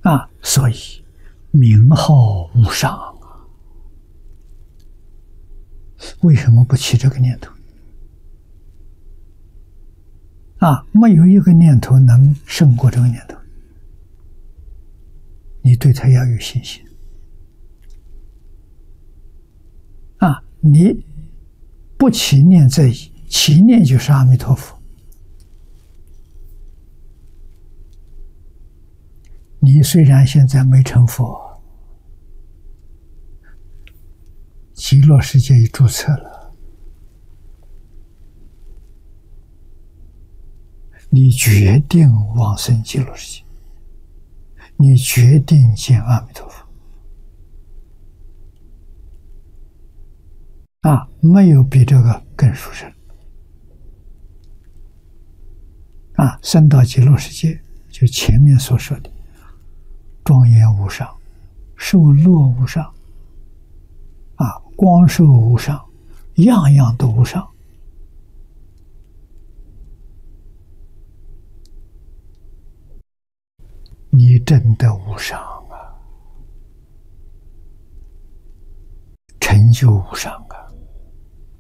所以名号无上啊，为什么不起这个念头？没有一个念头能胜过这个念头，你对它要有信心。你不起念则已，起念就是阿弥陀佛。你虽然现在没成佛，极乐世界已注册了，你决定往生极乐世界，你决定见阿弥陀佛。没有比这个更殊胜。升到极乐世界，就前面所说的庄严无上，受乐无上，光寿无上，样样都无上。你真的无上成就无上